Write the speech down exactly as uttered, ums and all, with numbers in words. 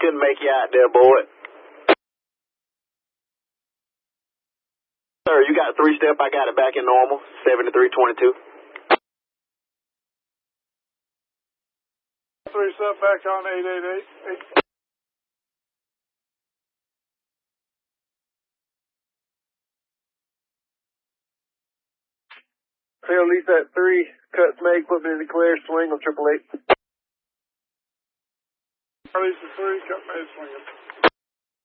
couldn't make you out there, boy. Sir, you got three step. I got it back in normal. seventy-three twenty-two. Three step back on eight eight eight. eight. Tail lease at three. Cuts made. Equipment in the clear. Swing on triple eight. Release at three. Cut made. Swing.